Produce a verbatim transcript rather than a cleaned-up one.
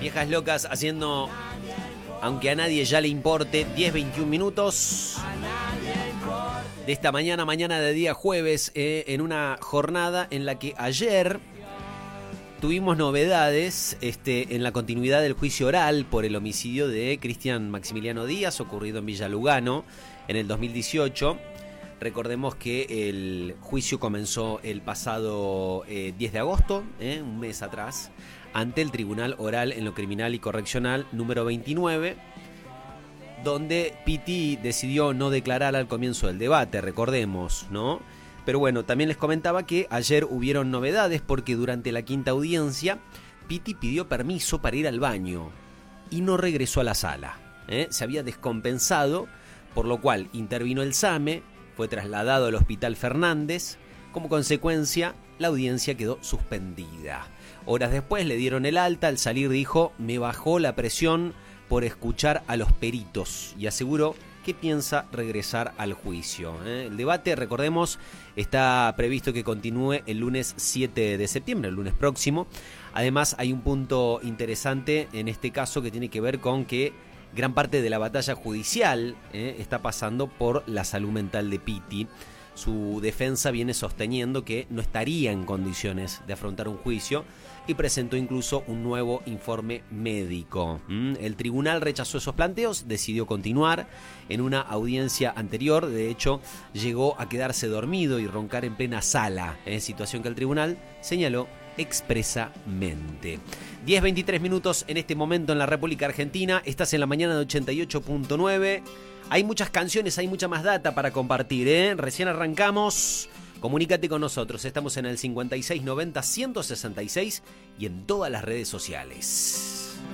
Viejas locas haciendo, aunque a nadie ya le importe, diez veintiún minutos de esta mañana, mañana de día jueves, eh, en una jornada en la que ayer tuvimos novedades este, en la continuidad del juicio oral por el homicidio de Cristian Maximiliano Díaz, ocurrido en Villa Lugano en el dos mil dieciocho. Recordemos que el juicio comenzó el pasado eh, diez de agosto, eh, un mes atrás, ante el Tribunal Oral en lo Criminal y Correccional número veintinueve, donde Pitti decidió no declarar al comienzo del debate, recordemos, ¿no? Pero bueno, también les comentaba que ayer hubieron novedades porque durante la quinta audiencia Pitti pidió permiso para ir al baño y no regresó a la sala, ¿eh? Se había descompensado, por lo cual intervino el SAME, fue trasladado al Hospital Fernández. Como consecuencia, la audiencia quedó suspendida. Horas después le dieron el alta. Al salir dijo: me bajó la presión por escuchar a los peritos, y aseguró que piensa regresar al juicio. ¿eh? El debate, recordemos, está previsto que continúe el lunes siete de septiembre, el lunes próximo. Además, hay un punto interesante en este caso que tiene que ver con que gran parte de la batalla judicial eh, está pasando por la salud mental de Pitti. Su defensa viene sosteniendo que no estaría en condiciones de afrontar un juicio y presentó incluso un nuevo informe médico. ¿Mm? El tribunal rechazó esos planteos, decidió continuar. En una audiencia anterior, de hecho, llegó a quedarse dormido y roncar en plena sala, ¿eh? situación que el tribunal señaló expresamente. diez veintitrés minutos en este momento en la República Argentina. Estás en la mañana de ochenta y ocho punto nueve. Hay muchas canciones, hay mucha más data para compartir, ¿eh? Recién arrancamos. Comunícate con nosotros. Estamos en el cincuenta y seis noventa ciento sesenta y seis y en todas las redes sociales.